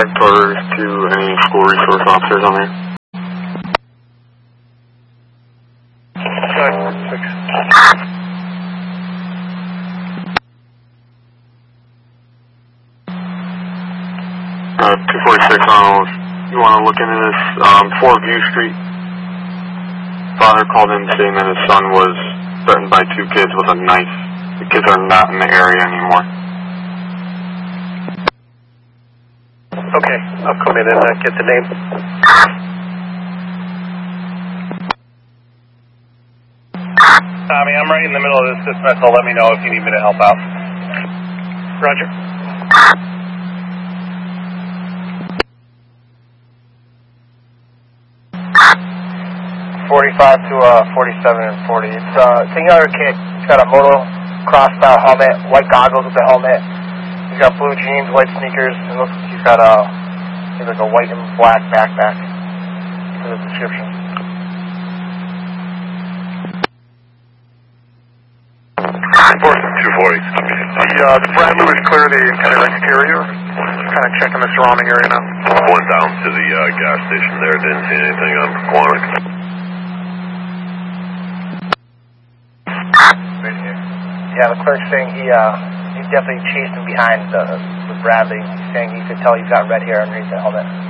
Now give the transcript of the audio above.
cars to any school resource officers on there. 246 Arnold, you want to look into this, 4 View Street. Father called in saying that his son was threatened by 2 kids with a knife. The kids are not in the area anymore. Okay, I'll come in and get the name. Tommy, I'm right in the middle of this dismissal. Let me know if you need me to help out. Roger. 45 to 47 and 40. It's a younger kid. He's got a motocross style helmet, white goggles with the helmet. He's got blue jeans, white sneakers. It looks like he's got like a white and black backpack for the description. Enforcement 240. The Brad Lewis clear the entire exterior. Just kind of checking the surrounding area now. Went down to the gas station there. Didn't see anything on Quantic. Yeah, the clerk's saying he definitely chased him behind with Bradley. He's saying he could tell he's got red hair underneath the helmet.